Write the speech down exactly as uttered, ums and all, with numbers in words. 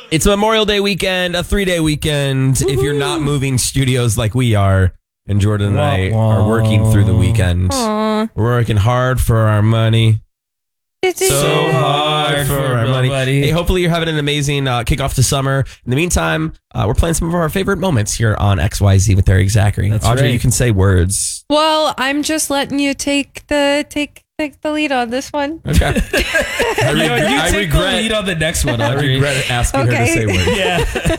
It's Memorial Day weekend, a three-day weekend. Woo-hoo. If you're not moving studios like we are, and Jordan and I are working through the weekend. Aww. We're working hard for our money. It's so hard for our money. Buddy. Hey, hopefully you're having an amazing uh, kickoff to summer. In the meantime, uh, we're playing some of our favorite moments here on X Y Z with Eric Zachary. That's Audrey, right. you can say words. Well, I'm just letting you take the take take the lead on this one. Okay. I, You know, regret, you I take the regret. lead on the next one, I Audrey. regret asking her to Okay. say words. Yeah.